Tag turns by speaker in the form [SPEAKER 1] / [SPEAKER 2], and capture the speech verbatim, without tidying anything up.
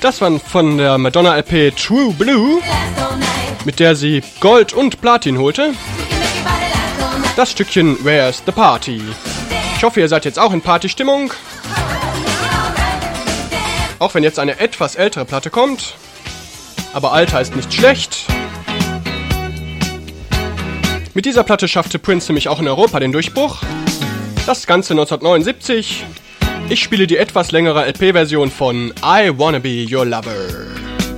[SPEAKER 1] Das war von der Madonna L P True Blue, mit der sie Gold und Platin holte. Das Stückchen Where's the Party? Ich hoffe, ihr seid jetzt auch in Partystimmung. Auch wenn jetzt eine etwas ältere Platte kommt. Aber Alter ist nicht schlecht. Mit dieser Platte schaffte Prince nämlich auch in Europa den Durchbruch. Das Ganze neunzehnhundertneunundsiebzig. Ich spiele die etwas längere L P-Version von I Wanna Be Your Lover.